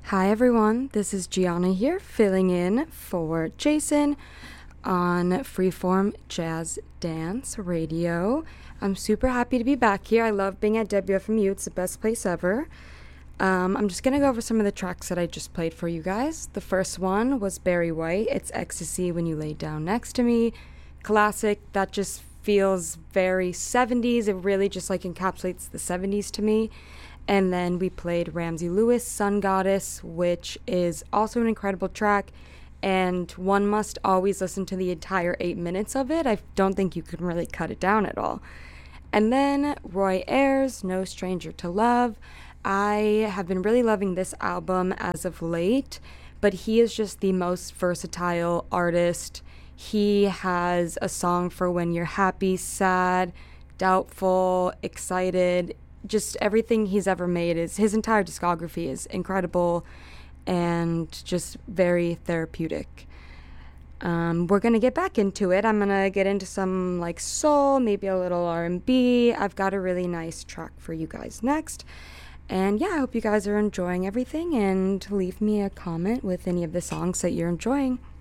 Hi everyone, this is Gianna here, filling in for Jason on Freeform Jazz Dance Radio. I'm super happy to be back here. I love being at WFMU, it's the best place ever. I'm just going to go over some of the tracks that I just played for you guys. The first one was Barry White, It's Ecstasy When You Lay Down Next to Me. Classic, that just feels very 70s. It really just encapsulates the 70s to me. And then we played Ramsey Lewis, Sun Goddess, which is also an incredible track. And one must always listen to the entire 8 minutes of it. I don't think you can really cut it down at all. And then Roy Ayers, No Stranger to Love. I have been really loving this album as of late, but he is just the most versatile artist. He has a song for when you're happy, sad, doubtful, excited. Just everything he's ever made is his entire discography is incredible and just very therapeutic. We're gonna get back into it. I'm gonna get into some soul, maybe a little R&B. I've got a really nice track for you guys next. And yeah, I hope you guys are enjoying everything, and leave me a comment with any of the songs that you're enjoying.